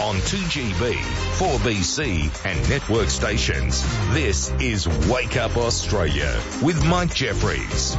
on 2GB, 4BC and network stations. This is Wake Up Australia with Mike Jeffries.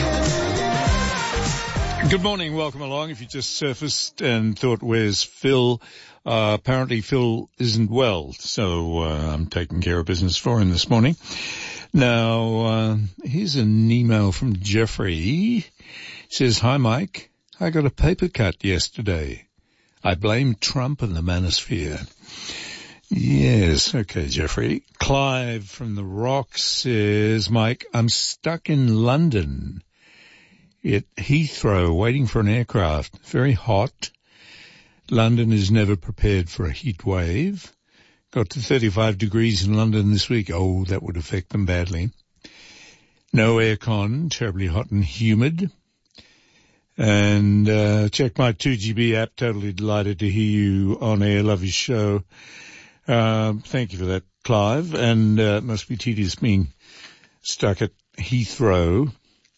Good morning, welcome along. If you just surfaced and thought, where's Phil? Apparently Phil isn't well, so I'm taking care of business for him this morning. Now, here's an email from Jeffrey. He says, "Hi Mike, I got a paper cut yesterday. I blame Trump and the manosphere." Yes, okay, Jeffrey. Clive from the Rocks says, "Mike, I'm stuck in London at Heathrow waiting for an aircraft. Very hot. London is never prepared for a heat wave. Got to 35 degrees in London this week. Oh, that would affect them badly. No aircon, terribly hot and humid. And check my 2GB app. Totally delighted to hear you on air. Love your show." Thank you for that, Clive. And it must be tedious being stuck at Heathrow.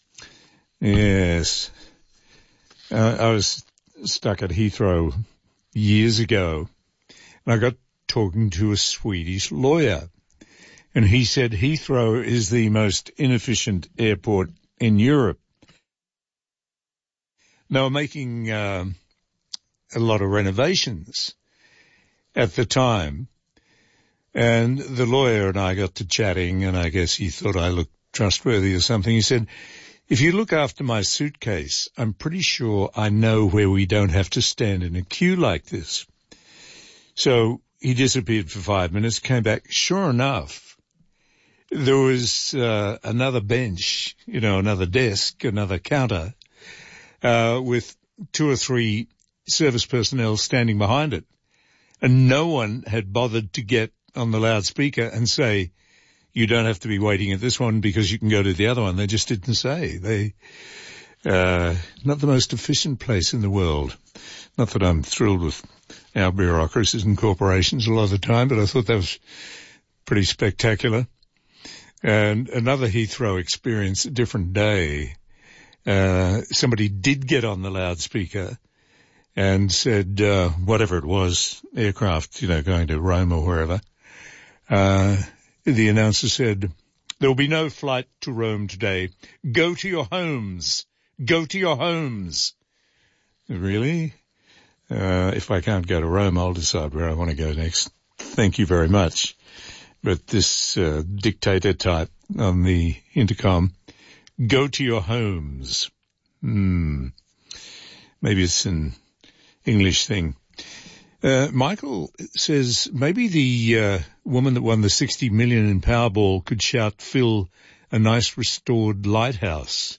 Yes. I was stuck at Heathrow years ago, and I got talking to a Swedish lawyer, and he said Heathrow is the most inefficient airport in Europe. They were making a lot of renovations at the time, and the lawyer and I got to chatting, and I guess he thought I looked trustworthy or something. He said, "If you look after my suitcase, I'm pretty sure I know where we don't have to stand in a queue like this." So he disappeared for 5 minutes, came back. Sure enough, there was another bench, another desk, another counter, with 2 or 3 service personnel standing behind it. And no one had bothered to get on the loudspeaker and say, "You don't have to be waiting at this one because you can go to the other one." They just didn't say. Not the most efficient place in the world. Not that I'm thrilled with our bureaucracies and corporations a lot of the time, but I thought that was pretty spectacular. And another Heathrow experience, a different day. Somebody did get on the loudspeaker and said, whatever it was, aircraft, going to Rome or wherever. The announcer said, "There will be no flight to Rome today. Go to your homes. Go to your homes." Really? If I can't go to Rome, I'll decide where I want to go next. Thank you very much. But this dictator type on the intercom, "Go to your homes." Maybe it's an English thing. Michael says maybe the woman that won the 60 million in Powerball could shout Phil a nice restored lighthouse.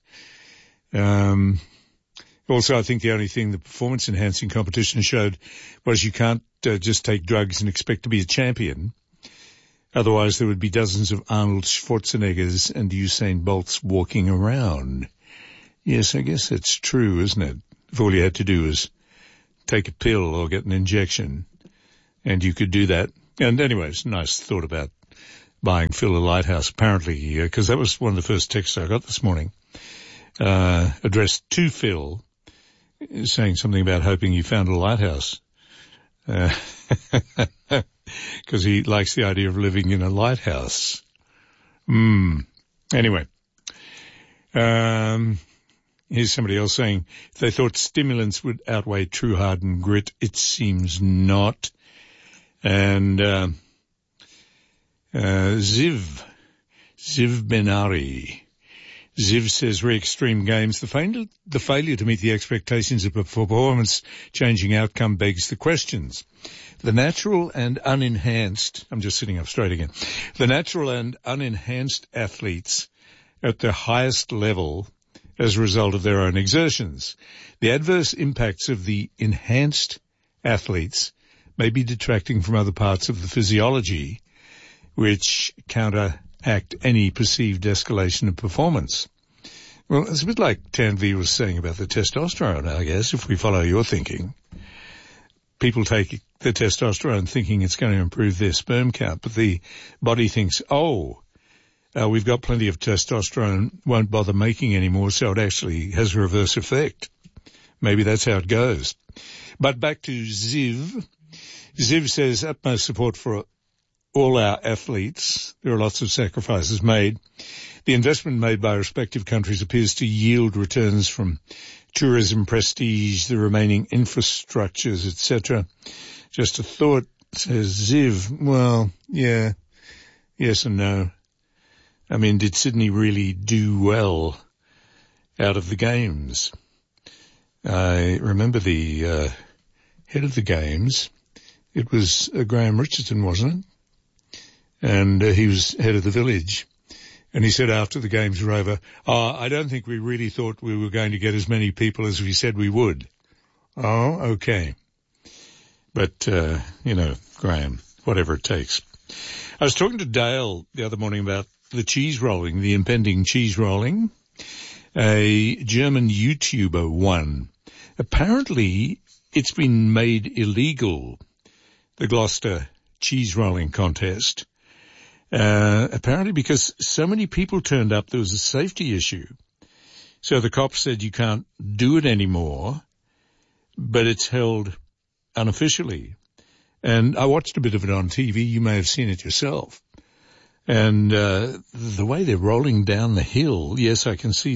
Also, I think the only thing the performance-enhancing competition showed was you can't just take drugs and expect to be a champion. Otherwise, there would be dozens of Arnold Schwarzeneggers and Usain Bolts walking around. Yes, I guess that's true, isn't it? If all you had to do was take a pill or get an injection, and you could do that. And anyways, nice thought about buying Phil a lighthouse, apparently, because that was one of the first texts I got this morning, addressed to Phil, saying something about hoping you found a lighthouse, because he likes the idea of living in a lighthouse. Anyway, here's somebody else saying, if they thought stimulants would outweigh true heart and grit, it seems not. And Ziv Benari. Ziv says, "Re-extreme games. The failure to meet the expectations of a performance-changing outcome begs the questions. The natural and unenhanced," I'm just sitting up straight again, "the natural and unenhanced athletes at the highest level as a result of their own exertions. The adverse impacts of the enhanced athletes may be detracting from other parts of the physiology which counteract any perceived escalation of performance." Well, it's a bit like Tanvi was saying about the testosterone, I guess, if we follow your thinking. People take the testosterone thinking it's going to improve their sperm count, but the body thinks, we've got plenty of testosterone, won't bother making any more, so it actually has a reverse effect. Maybe that's how it goes. But back to Ziv. Ziv says utmost support for all our athletes. There are lots of sacrifices made. The investment made by respective countries appears to yield returns from tourism, prestige, the remaining infrastructures, etc. Just a thought, says Ziv. Well, yeah, yes and no. I mean, did Sydney really do well out of the games? I remember the head of the games. It was Graham Richardson, wasn't it? And he was head of the village. And he said after the games were over, I don't think we really thought we were going to get as many people as we said we would. Oh, okay. But, Graham, whatever it takes. I was talking to Dale the other morning about the cheese rolling, the impending cheese rolling. A German YouTuber won. Apparently, it's been made illegal, the Gloucester cheese rolling contest. Apparently because so many people turned up, there was a safety issue. So the cops said you can't do it anymore, but it's held unofficially. And I watched a bit of it on TV. You may have seen it yourself. And the way they're rolling down the hill, yes, I can see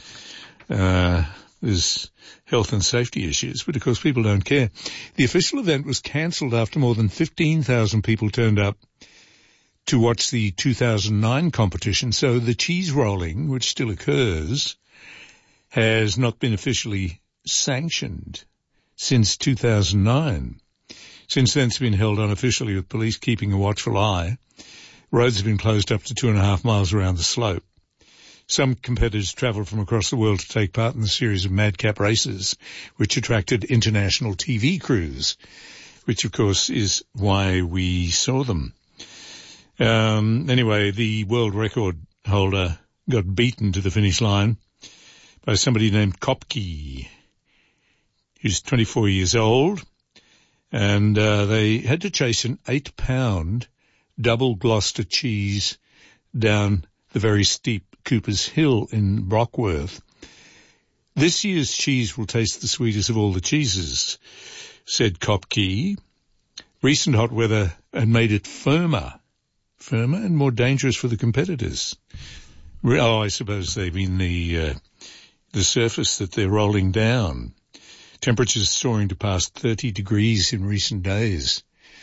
that there's health and safety issues, but of course people don't care. The official event was cancelled after more than 15,000 people turned up to watch the 2009 competition. So the cheese rolling, which still occurs, has not been officially sanctioned since 2009. Since then, it's been held unofficially with police keeping a watchful eye. Roads have been closed up to 2.5 miles around the slope. Some competitors travelled from across the world to take part in the series of madcap races, which attracted international TV crews, which, of course, is why we saw them. Anyway, the world record holder got beaten to the finish line by somebody named Kopke, who's 24 years old, and they had to chase an 8-pound double Gloucester cheese down the very steep Cooper's Hill in Brockworth. This year's cheese will taste the sweetest of all the cheeses, said Kopke. Recent hot weather had made it firmer and more dangerous for the competitors. Oh, I suppose they mean the surface that they're rolling down. Temperatures soaring to past 30 degrees in recent days.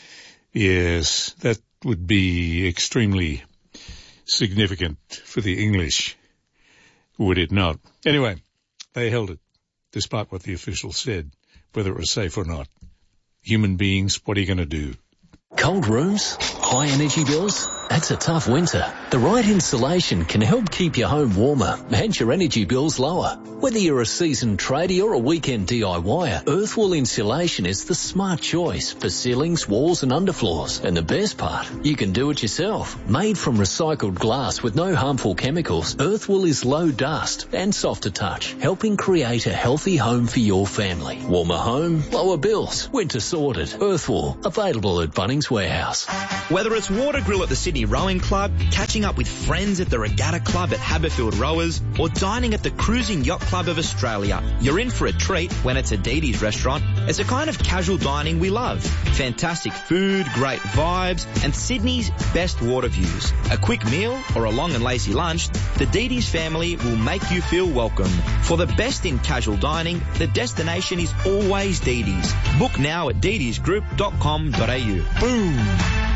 Yes, that would be extremely significant for the English, would it not? Anyway, they held it, despite what the officials said, whether it was safe or not. Human beings, what are you going to do? Cold rooms? High energy bills? That's a tough winter. The right insulation can help keep your home warmer and your energy bills lower. Whether you're a seasoned tradie or a weekend DIYer, Earthwall Insulation is the smart choice for ceilings, walls and underfloors. And the best part, you can do it yourself. Made from recycled glass with no harmful chemicals, Earthwall is low dust and soft to touch, helping create a healthy home for your family. Warmer home, lower bills. Winter sorted. Earthwall, available at Bunnings Warehouse. Whether it's water grill at the Sydney Rowing Club, catching up with friends at the Regatta Club at Haberfield Rowers, or dining at the Cruising Yacht Club of Australia, you're in for a treat when it's a Didi's restaurant. It's a kind of casual dining we love. Fantastic food, great vibes, and Sydney's best water views. A quick meal or a long and lazy lunch, the Didi's family will make you feel welcome. For the best in casual dining, the destination is always Didi's. Book now at didisgroup.com.au. Boom!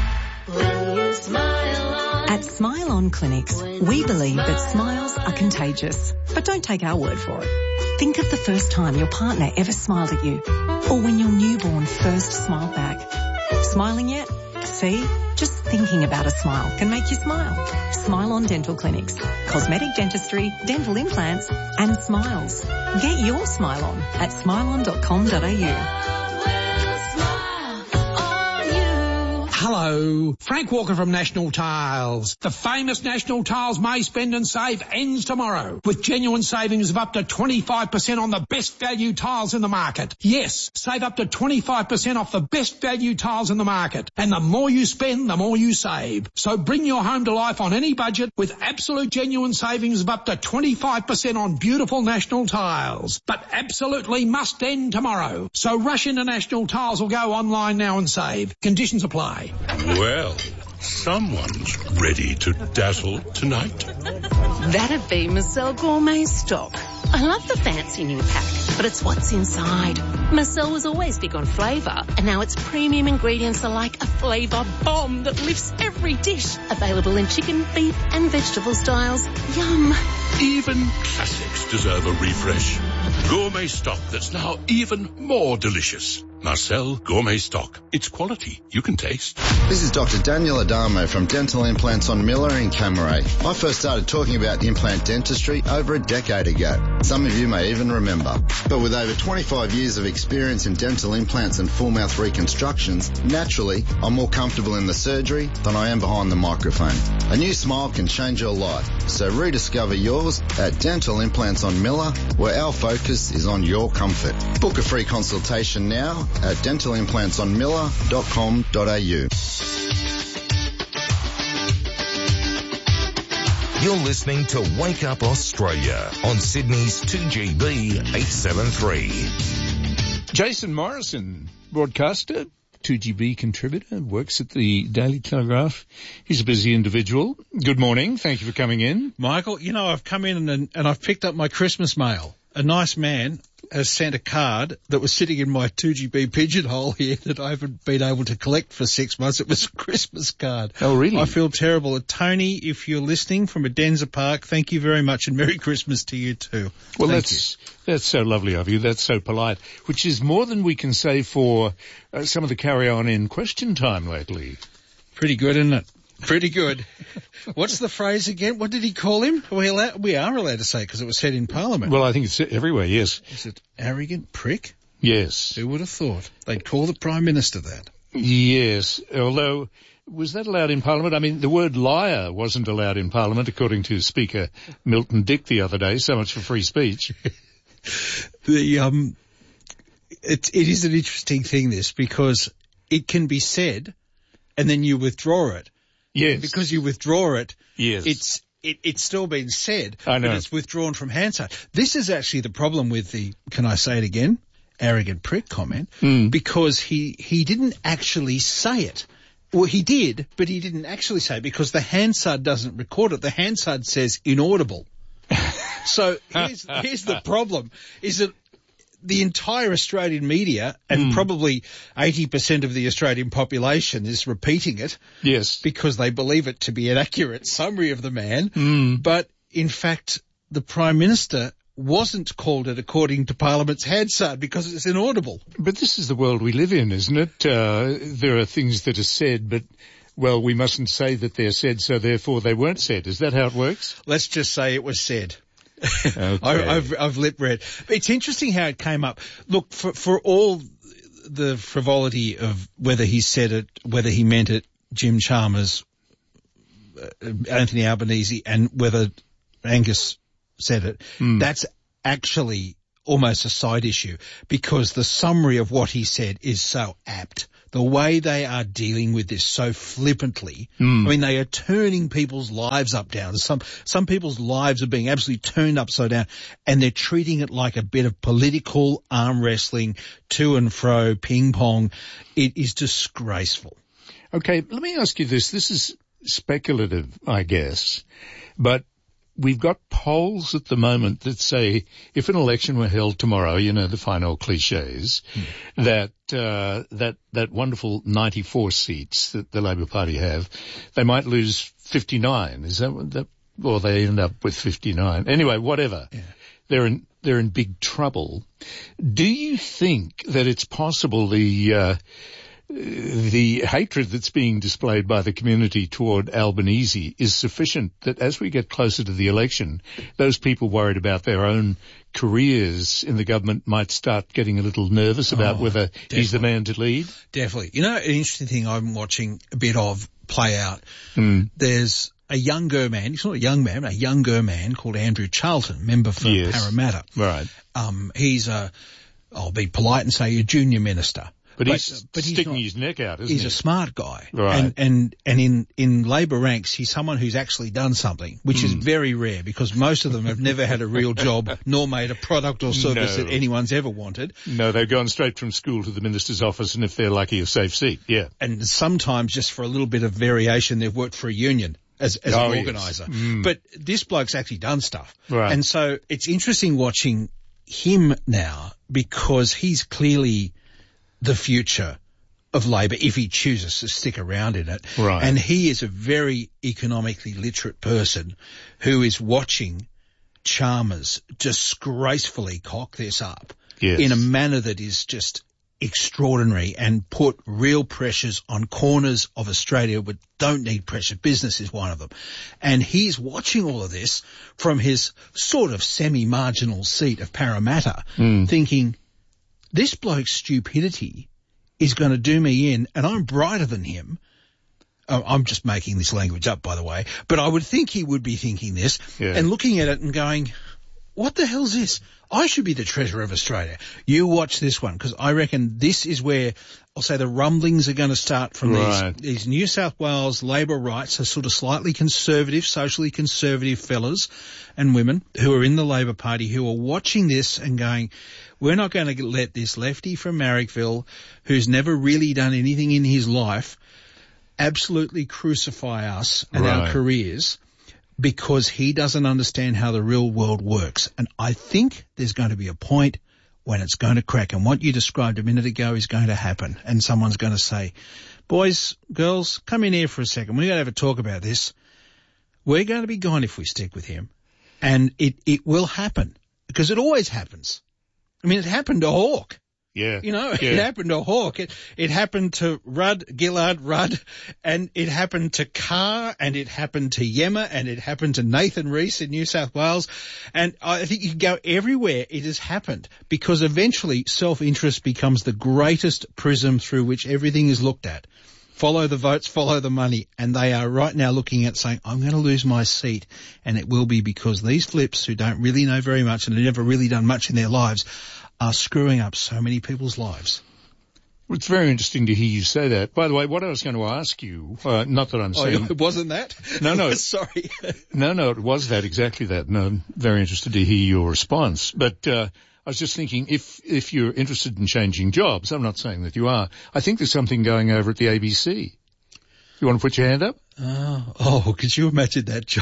At Smile On Clinics, we believe that smiles are contagious. But don't take our word for it. Think of the first time your partner ever smiled at you, or when your newborn first smiled back. Smiling yet? See? Just thinking about a smile can make you smile. Smile On Dental Clinics. Cosmetic dentistry, dental implants, and smiles. Get your smile on at smileon.com.au. Hello, Hello, Frank Walker from National Tiles. The famous National Tiles May Spend and Save ends tomorrow with genuine savings of up to 25% on the best value tiles in the market. Yes, save up to 25% off the best value tiles in the market. And the more you spend, the more you save. So bring your home to life on any budget with absolute genuine savings of up to 25% on beautiful National Tiles. But absolutely must end tomorrow. So rush into National Tiles or go online now and save. Conditions apply. Well, someone's ready to dazzle tonight. That'd be Marcel Gourmet Stock. I love the fancy new pack, but it's what's inside. Marcel was always big on flavour, and now its premium ingredients are like a flavour bomb that lifts every dish. Available in chicken, beef and vegetable styles. Yum. Even classics deserve a refresh. Gourmet Stock that's now even more delicious. Marcel Gourmet Stock. It's quality you can taste. This is Dr. Daniel Adamo from Dental Implants on Miller in Camaret. I first started talking about implant dentistry over a decade ago. Some of you may even remember. But with over 25 years of experience in dental implants and full mouth reconstructions, naturally, I'm more comfortable in the surgery than I am behind the microphone. A new smile can change your life. So rediscover yours at Dental Implants on Miller, where our focus is on your comfort. Book a free consultation now at dentalimplantson.miller.com.au. You're listening to Wake Up Australia on Sydney's 2GB 873. Jason Morrison, broadcaster, 2GB contributor, works at the Daily Telegraph. He's a busy individual. Good morning. Thank you for coming in. Michael, you know, I've come in and I've picked up my Christmas mail. A nice man has sent a card that was sitting in my 2GB pigeonhole here that I haven't been able to collect for 6 months. It was a Christmas card. Oh, really? I feel terrible. Tony, if you're listening from Adenza Park, thank you very much and Merry Christmas to you too. Well, that's so lovely of you. That's so polite, which is more than we can say for some of the carry-on in question time lately. Pretty good, isn't it? Pretty good. What's the phrase again? What did he call him? We are allowed to say it because it was said in Parliament. Well, I think it's everywhere, yes. Is it arrogant prick? Yes. Who would have thought? They'd call the Prime Minister that. Yes, although, was that allowed in Parliament? I mean, the word liar wasn't allowed in Parliament, according to Speaker Milton Dick the other day. So much for free speech. It is an interesting thing, this, because it can be said and then you withdraw it. Yes. Because you withdraw it, yes. It's still been said, I know. but it's withdrawn from hindsight. This is actually the problem with the, can I say it again, arrogant prick comment, because he didn't actually say it. Well, he did, but he didn't actually say it because the Hansard doesn't record it. The Hansard says inaudible. So here's the problem, is that the entire Australian media and probably 80% of the Australian population is repeating it. Yes. Because they believe it to be an accurate summary of the man. But in fact, the Prime Minister wasn't called it according to Parliament's Hansard because it's inaudible. But this is the world we live in, isn't it? There are things that are said, but, well, we mustn't say that they're said, so therefore they weren't said. Is that how it works? Let's just say it was said. Okay. I've lip read. It's interesting how it came up. Look, for all the frivolity of whether he said it, whether he meant it, Jim Chalmers, Anthony Albanese, and whether Angus said it, that's actually almost a side issue because the summary of what he said is so apt. The way they are dealing with this so flippantly, I mean, they are turning people's lives up down. Some people's lives are being absolutely turned upside down, and they're treating it like a bit of political arm wrestling, to and fro, ping pong. It is disgraceful. Okay, let me ask you this. This is speculative, I guess, but we've got polls at the moment that say if an election were held tomorrow, you know, the final cliches, that wonderful 94 seats that the Labor Party have, they might lose 59. Is that what that, or they end up with 59. Anyway, whatever. Yeah. They're in big trouble. Do you think that it's possible the the hatred that's being displayed by the community toward Albanese is sufficient that as we get closer to the election, those people worried about their own careers in the government might start getting a little nervous about whether he's the man to lead. Definitely. You know, an interesting thing I'm watching a bit of play out. There's a younger man, he's not a young man, a younger man called Andrew Charlton, member for Parramatta. Right. He's I'll be polite and say a junior minister. But he's sticking his neck out, isn't he? He's a smart guy. Right. And in Labor ranks, he's someone who's actually done something, which is very rare because most of them have never had a real job nor made a product or service that anyone's ever wanted. No, they've gone straight from school to the minister's office and if they're lucky, a safe seat. Yeah. And sometimes just for a little bit of variation, they've worked for a union as an organiser. Yes. But this bloke's actually done stuff. Right. And so it's interesting watching him now because he's clearly the future of Labor if he chooses to stick around in it. Right. And he is a very economically literate person who is watching Chalmers disgracefully cock this up in a manner that is just extraordinary and put real pressures on corners of Australia which don't need pressure. Business is one of them. And he's watching all of this from his sort of semi-marginal seat of Parramatta thinking, this bloke's stupidity is going to do me in, and I'm brighter than him. I'm just making this language up, by the way, but I would think he would be thinking this and looking at it and going, what the hell's this? I should be the treasurer of Australia. You watch this one, because I reckon this is where I'll say the rumblings are going to start from these New South Wales Labor rights are sort of slightly conservative, socially conservative fellas and women who are in the Labor Party who are watching this and going, we're not going to let this lefty from Marrickville, who's never really done anything in his life, absolutely crucify us and our careers because he doesn't understand how the real world works. And I think there's going to be a point when it's going to crack. And what you described a minute ago is going to happen. And someone's going to say, boys, girls, come in here for a second. We're going to have a talk about this. We're going to be gone if we stick with him. And it will happen because it always happens. I mean, it happened to Hawke. Yeah. You know, it happened to Hawke. It happened to Gillard Rudd, and it happened to Carr, and it happened to Yemma, and it happened to Nathan Rees in New South Wales. And I think you can go everywhere it has happened because eventually self-interest becomes the greatest prism through which everything is looked at. Follow the votes, follow the money. And they are right now looking at saying, I'm going to lose my seat. And it will be because these flips who don't really know very much and have never really done much in their lives are screwing up so many people's lives. Well, it's very interesting to hear you say that. By the way, what I was going to ask you, not that I'm saying... it wasn't that? No. Sorry. No, it was that, exactly that. And I'm very interested to hear your response. But I was just thinking, if you're interested in changing jobs, I'm not saying that you are, I think there's something going over at the ABC. You want to put your hand up? Oh, could you imagine that job?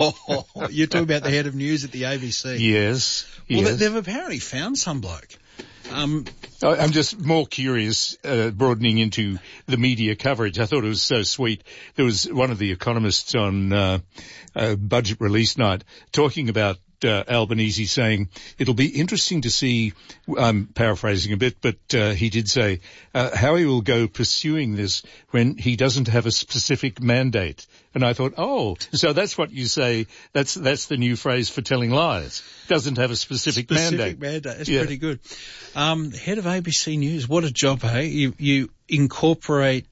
You're talking about the head of news at the ABC. Yes. Well, they've apparently found some bloke. I'm just more curious, broadening into the media coverage. I thought it was so sweet. There was one of the economists on budget release night talking about Albanese saying it'll be interesting to see, I'm paraphrasing a bit, but he did say how he will go pursuing this when he doesn't have a specific mandate. And I thought, so that's what you say, that's the new phrase for telling lies. Doesn't have a specific mandate. That's pretty good. Head of ABC News, what a job, hey? You incorporate,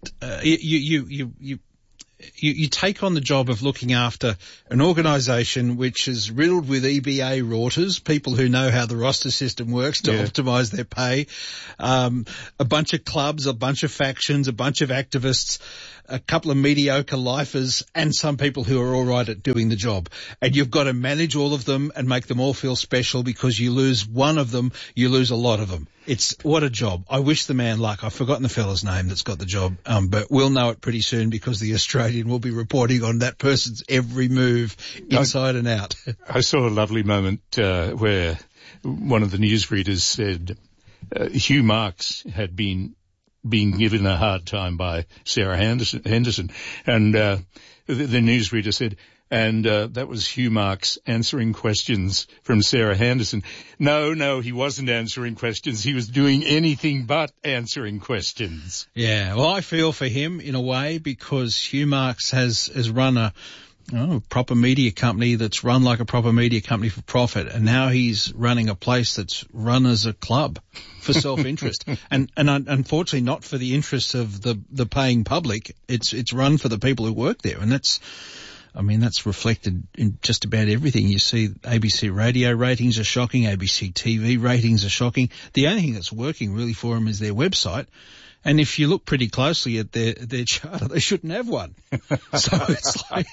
you take on the job of looking after an organisation which is riddled with EBA rorters, people who know how the roster system works to optimise their pay, a bunch of clubs, a bunch of factions, a bunch of activists, a couple of mediocre lifers, and some people who are all right at doing the job. And you've got to manage all of them and make them all feel special because you lose one of them, you lose a lot of them. What a job. I wish the man luck. I've forgotten the fella's name that's got the job, but we'll know it pretty soon because the Australian will be reporting on that person's every move inside and out. I saw a lovely moment where one of the newsreaders said Hugh Marks had been given a hard time by Sarah Henderson, and the newsreader said, And that was Hugh Marks answering questions from Sarah Henderson. No, he wasn't answering questions. He was doing anything but answering questions. Yeah, well, I feel for him in a way because Hugh Marks has run a proper media company that's run like a proper media company for profit, and now he's running a place that's run as a club for self-interest, and unfortunately not for the interests of the paying public. It's run for the people who work there, and that's reflected in just about everything. You see ABC radio ratings are shocking, ABC TV ratings are shocking. The only thing that's working really for them is their website. And if you look pretty closely at their charter, they shouldn't have one. So it's like...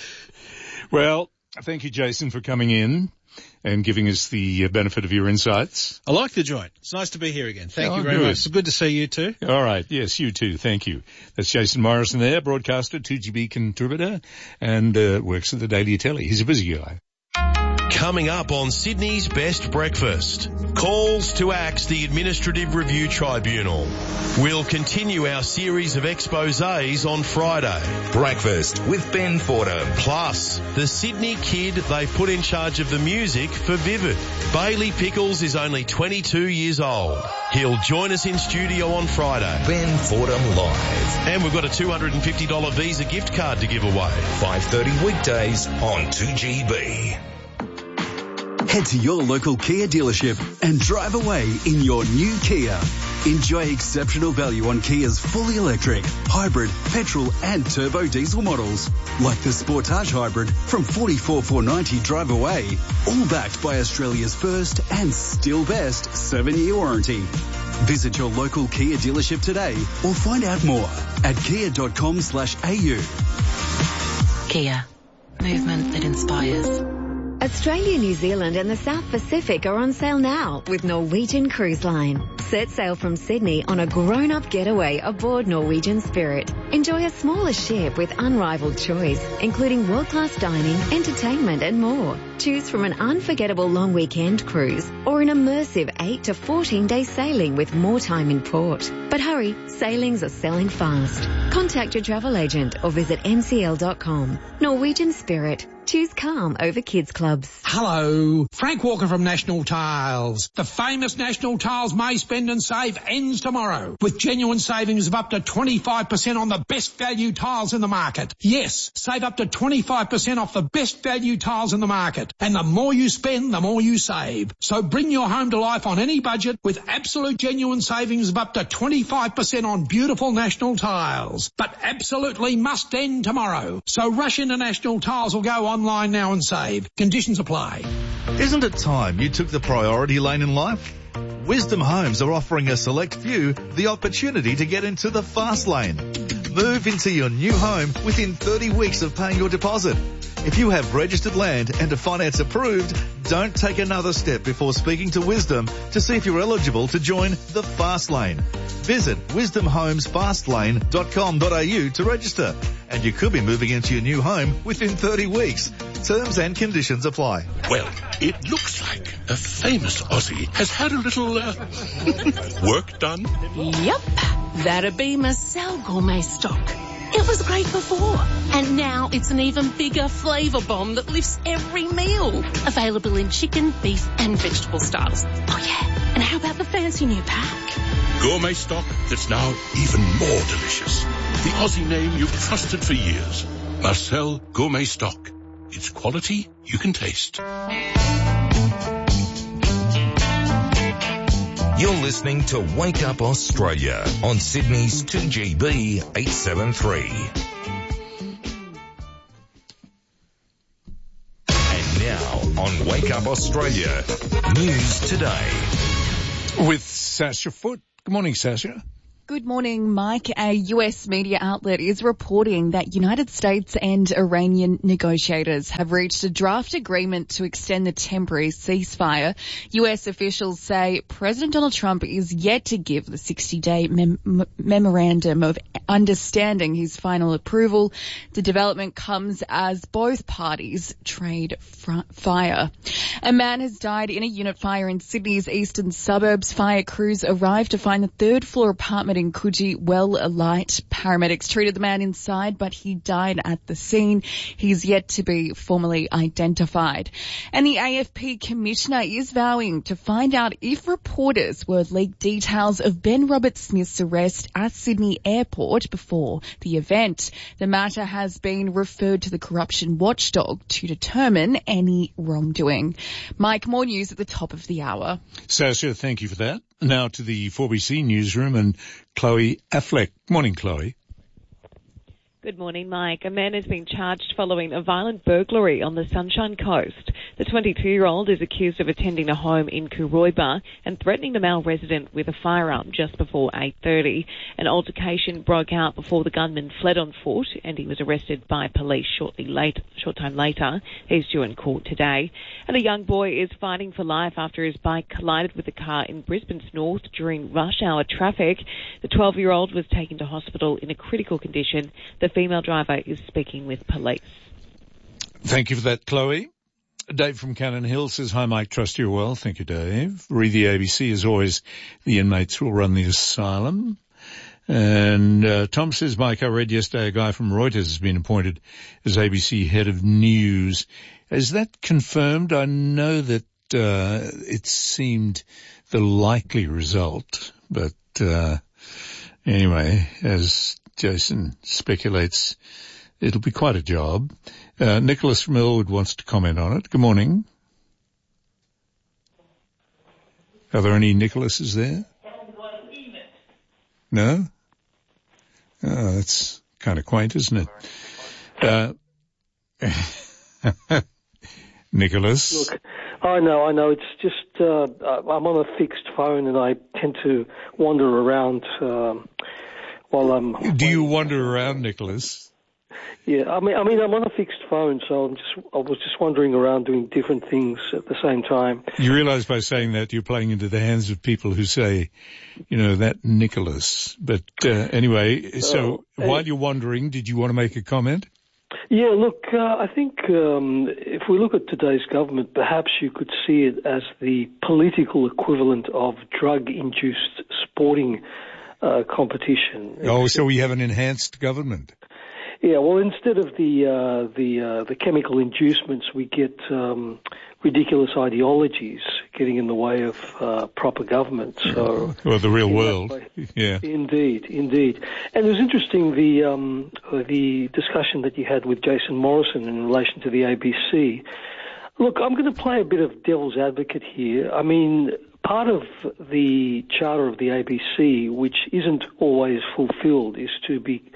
Well, thank you, Jason, for coming in and giving us the benefit of your insights. I like the joint. It's nice to be here again. Thank you very much. It's good to see you too. All right. Yes, you too. Thank you. That's Jason Morrison there, broadcaster, 2GB contributor, and works at the Daily Telly. He's a busy guy. Coming up on Sydney's Best Breakfast, calls to axe the Administrative Review Tribunal. We'll continue our series of exposés on Friday. Breakfast with Ben Fordham. Plus, the Sydney kid they put in charge of the music for Vivid. Bailey Pickles is only 22 years old. He'll join us in studio on Friday. Ben Fordham Live. And we've got a $250 Visa gift card to give away. 5:30 weekdays on 2GB. Head to your local Kia dealership and drive away in your new Kia. Enjoy exceptional value on Kia's fully electric, hybrid, petrol and turbo diesel models, like the Sportage Hybrid from $44,490 drive away, all backed by Australia's first and still best 7-year warranty. Visit your local Kia dealership today or find out more at kia.com/au. Kia. Movement that inspires. Australia, New Zealand and the South Pacific are on sale now with Norwegian Cruise Line. Set sail from Sydney on a grown-up getaway aboard Norwegian Spirit. Enjoy a smaller ship with unrivaled choice, including world-class dining, entertainment and more. Choose from an unforgettable long weekend cruise or an immersive 8 to 14-day sailing with more time in port. But hurry, sailings are selling fast. Contact your travel agent or visit ncl.com. Norwegian Spirit. Choose calm over kids clubs. Hello, Frank Walker from National Tiles. The famous National Tiles May Spend and Save ends tomorrow with genuine savings of up to 25% on the best value tiles in the market. Yes, save up to 25% off the best value tiles in the market. And the more you spend, the more you save. So bring your home to life on any budget with absolute genuine savings of up to 25% on beautiful National Tiles. But absolutely must end tomorrow. So rush into National Tiles or go online now and save. Conditions apply. Isn't it time you took the priority lane in life? Wisdom Homes are offering a select few the opportunity to get into the fast lane. Move into your new home within 30 weeks of paying your deposit. If you have registered land and are finance approved, don't take another step before speaking to Wisdom to see if you're eligible to join the fast lane. Visit wisdomhomesfastlane.com.au to register, and you could be moving into your new home within 30 weeks. Terms and conditions apply. Well, it looks like a famous Aussie has had a little work done. Yep, that'd be Marcel Gourmet Stock. It was great before, and now it's an even bigger flavour bomb that lifts every meal. Available in chicken, beef and vegetable styles. Oh yeah, and how about the fancy new pack? Gourmet stock that's now even more delicious. The Aussie name you've trusted for years. Marcel Gourmet Stock. It's quality you can taste. You're listening to Wake Up Australia on Sydney's 2GB 873. And now on Wake Up Australia, News Today. With Sasha Foote. Good morning, Sasha. Good morning, Mike. A US media outlet is reporting that United States and Iranian negotiators have reached a draft agreement to extend the temporary ceasefire. US officials say President Donald Trump is yet to give the 60-day memorandum of understanding his final approval. The development comes as both parties trade fire. A man has died in a unit fire in Sydney's eastern suburbs. Fire crews arrived to find the third-floor apartment in Coogee well alight. Paramedics treated the man inside, but he died at the scene. He's yet to be formally identified. And the AFP Commissioner is vowing to find out if reporters were leaked details of Ben Roberts-Smith's arrest at Sydney Airport before the event. The matter has been referred to the corruption watchdog to determine any wrongdoing. Mike, more news at the top of the hour. Sasha, thank you for that. Now to the 4BC newsroom and Chloe Affleck. Morning, Chloe. Good morning, Mike. A man has been charged following a violent burglary on the Sunshine Coast. The 22-year-old is accused of attending a home in Kuroiba and threatening the male resident with a firearm just before 8:30. An altercation broke out before the gunman fled on foot and he was arrested by police short time later. He's due in court today. And a young boy is fighting for life after his bike collided with a car in Brisbane's north during rush hour traffic. The 12-year-old was taken to hospital in a critical condition. The female driver is speaking with police. Thank you for that, Chloe. Dave from Cannon Hill says, hi, Mike, trust you're well. Thank you, Dave. Read the ABC. As always, the inmates will run the asylum. And Tom says, Mike, I read yesterday a guy from Reuters has been appointed as ABC head of news. Is that confirmed? I know that it seemed the likely result, but anyway, as Jason speculates, it'll be quite a job. Nicholas from Elwood wants to comment on it. Good morning. Are there any Nicholases there? No? Oh, that's kind of quaint, isn't it? Nicholas? Look, I know. It's just I'm on a fixed phone and I tend to wander around while I'm... Do you wander around, Nicholas? Yeah, I mean, I'm on a fixed phone, so I was just wandering around doing different things at the same time. You realise by saying that you're playing into the hands of people who say, you know, that Nicholas. But anyway, so while you're wandering, did you want to make a comment? Yeah, look, I think if we look at today's government, perhaps you could see it as the political equivalent of drug-induced sporting competition. Oh, so we have an enhanced government. Yeah, well, instead of the chemical inducements, we get ridiculous ideologies getting in the way of proper government. So, well, the real world, yeah. Indeed. And it was interesting the discussion that you had with Jason Morrison in relation to the ABC. Look, I'm going to play a bit of devil's advocate here. I mean, part of the charter of the ABC, which isn't always fulfilled, is to be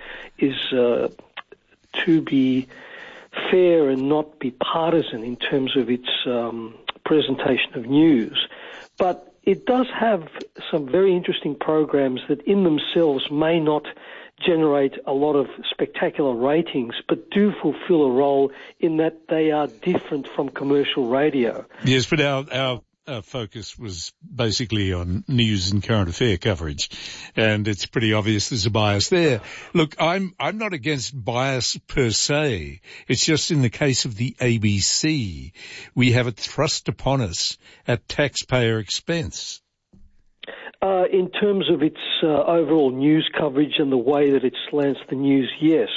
fair and not be partisan in terms of its presentation of news. But it does have some very interesting programs that in themselves may not generate a lot of spectacular ratings, but do fulfill a role in that they are different from commercial radio. Yes, but our focus was basically on news and current affair coverage, and it's pretty obvious there's a bias there. Look, I'm not against bias per se. It's just in the case of the ABC, we have it thrust upon us at taxpayer expense. In terms of its overall news coverage and the way that it slants the news, yes.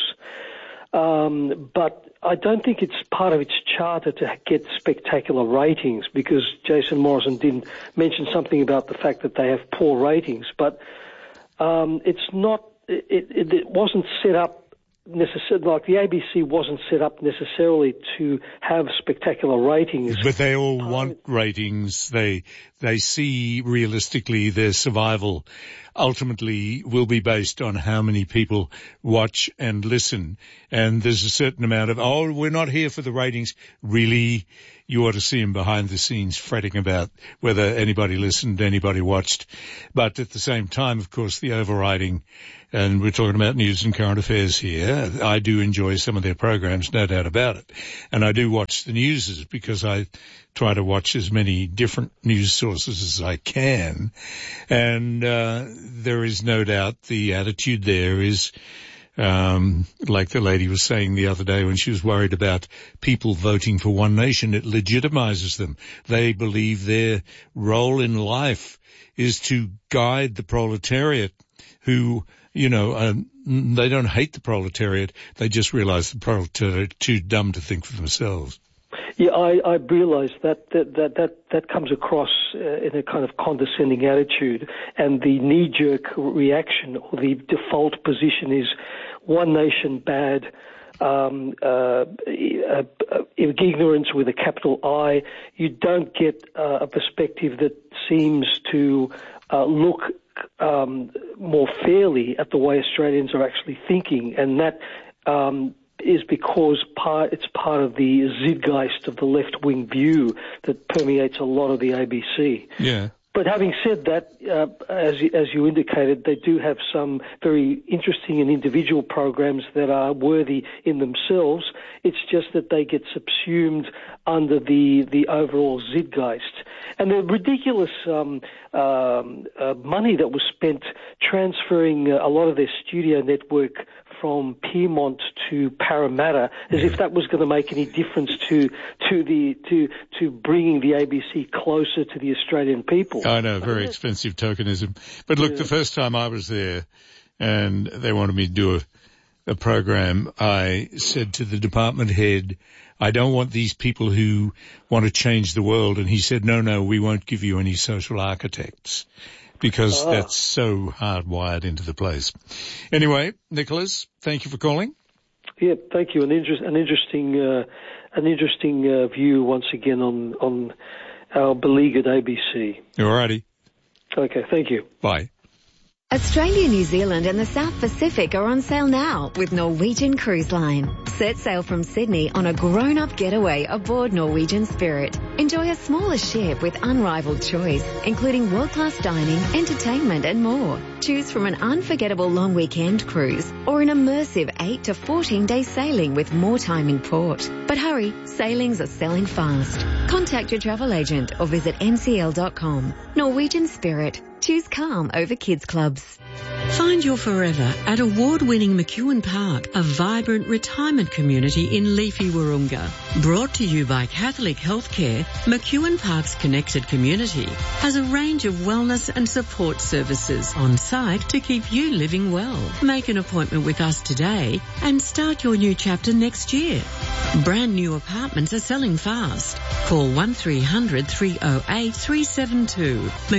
But I don't think it's part of its charter to get spectacular ratings, because Jason Morrison didn't mention something about the fact that they have poor ratings. But it's not. It wasn't set up necessarily, like the ABC wasn't set up necessarily to have spectacular ratings. But they all want ratings. They see realistically their survival ultimately will be based on how many people watch and listen. And there's a certain amount of, we're not here for the ratings. Really, you ought to see them behind the scenes fretting about whether anybody listened, anybody watched. But at the same time, of course, the overriding, and we're talking about news and current affairs here, I do enjoy some of their programs, no doubt about it. And I do watch the newses because I try to watch as many different news sources as I can. And there is no doubt the attitude there is, like the lady was saying the other day when she was worried about people voting for One Nation, it legitimizes them. They believe their role in life is to guide the proletariat who, they don't hate the proletariat. They just realize the proletariat are too dumb to think for themselves. Yeah, I realise that comes across in a kind of condescending attitude, and the knee-jerk reaction or the default position is One Nation bad, ignorance with a capital I. You don't get a perspective that seems to look more fairly at the way Australians are actually thinking, and that is because it's part of the zeitgeist of the left-wing view that permeates a lot of the ABC. Yeah. But having said that, as you indicated, they do have some very interesting and individual programs that are worthy in themselves. It's just that they get subsumed under the overall zeitgeist. And the ridiculous money that was spent transferring a lot of their studio network from Piedmont to Parramatta, as if that was going to make any difference to bringing the ABC closer to the Australian people. I know, very expensive tokenism. But look, the first time I was there and they wanted me to do a program, I said to the department head, I don't want these people who want to change the world. And he said, no, we won't give you any social architects, because that's so hardwired into the place. Anyway, Nicholas, thank you for calling. Yeah, thank you. An interesting view once again on our beleaguered ABC. All righty. Okay, thank you. Bye. Australia, New Zealand and the South Pacific are on sale now with Norwegian Cruise Line. Set sail from Sydney on a grown-up getaway aboard Norwegian Spirit. Enjoy a smaller ship with unrivaled choice, including world-class dining, entertainment and more. Choose from an unforgettable long weekend cruise or an immersive 8 to 14-day sailing with more time in port. But hurry, sailings are selling fast. Contact your travel agent or visit ncl.com. Norwegian Spirit. Choose calm over kids clubs. Find your forever at award-winning McEwen Park, a vibrant retirement community in leafy Wahroonga. Brought to you by Catholic Healthcare, McEwen Park's connected community has a range of wellness and support services on site to keep you living well. Make an appointment with us today and start your new chapter next year. Brand new apartments are selling fast. Call 1300 308 372.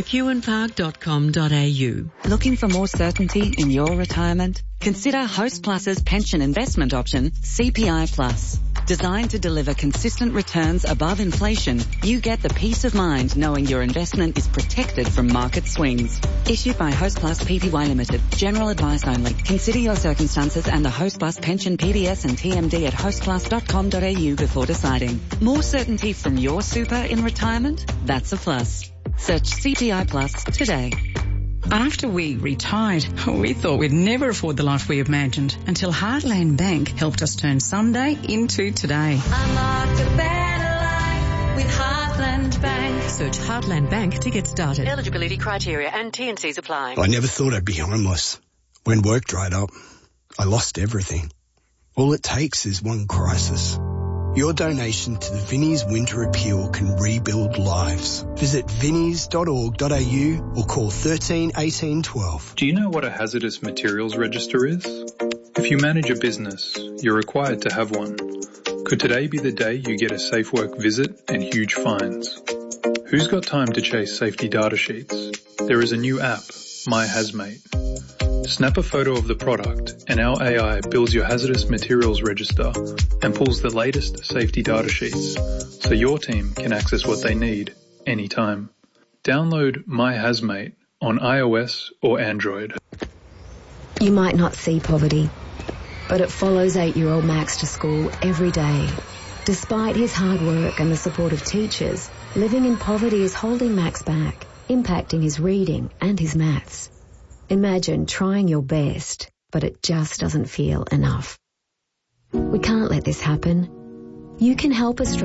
McEwenpark.com.au. Looking for more certainty in your retirement? Consider Host Plus's pension investment option, CPI Plus. Designed to deliver consistent returns above inflation, you get the peace of mind knowing your investment is protected from market swings. Issued by Host Plus Pty Limited. General advice only. Consider your circumstances and the Host Plus pension PDS and TMD at hostplus.com.au before deciding. More certainty from your super in retirement? That's a plus. Search CPI Plus today. After we retired, we thought we'd never afford the life we imagined until Heartland Bank helped us turn someday into today. Unlock a better life with Heartland Bank. Search Heartland Bank to get started. Eligibility criteria and T&Cs apply. I never thought I'd be homeless. When work dried up, I lost everything. All it takes is one crisis. Your donation to the Vinnie's Winter Appeal can rebuild lives. Visit vinnies.org.au or call 13 18 12. Do you know what a hazardous materials register is? If you manage a business, you're required to have one. Could today be the day you get a safe work visit and huge fines? Who's got time to chase safety data sheets? There is a new app, My Hazmate. Snap a photo of the product and our AI builds your hazardous materials register and pulls the latest safety data sheets so your team can access what they need anytime. Download My Hazmate on iOS or Android. You might not see poverty, but it follows 8-year-old Max to school every day. Despite his hard work and the support of teachers, living in poverty is holding Max back, impacting his reading and his maths. Imagine trying your best, but it just doesn't feel enough. We can't let this happen. You can help Australia.